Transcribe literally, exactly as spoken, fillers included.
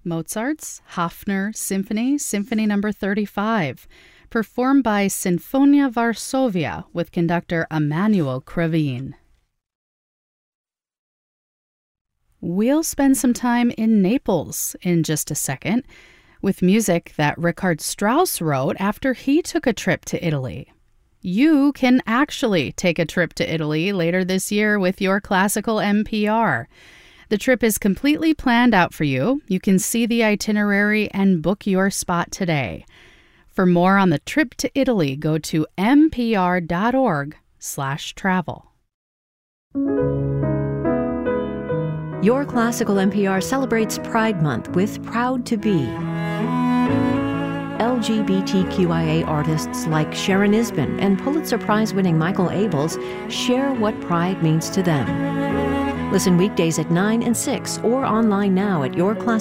Mozart's Hafner Symphony, Symphony Number thirty-five, performed by Sinfonia Varsovia with conductor Emanuel Krivine. We'll spend some time in Naples in just a second with music that Richard Strauss wrote after he took a trip to Italy. You can actually take a trip to Italy later this year with your classical N P R. The trip is completely planned out for you. You can see the itinerary and book your spot today. For more on the trip to Italy, go to npr.org slash travel. Your Classical N P R celebrates Pride Month with Proud to Be. L G B T Q I A artists like Sharon Isbin and Pulitzer Prize-winning Michael Abels share what pride means to them. Listen weekdays at nine and six or online now at your classical